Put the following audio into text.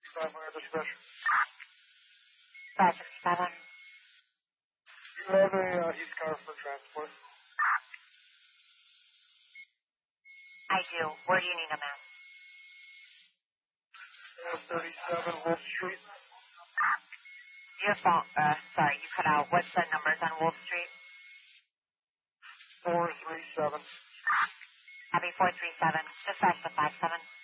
Primary dispatch. 567. You have a East car for transport. I do. Where do you need them at? 437 Wolf Street. Your phone, sorry, you cut out. What's the numbers on Wolf Street? 437. Copy 437. Dispatch to 57.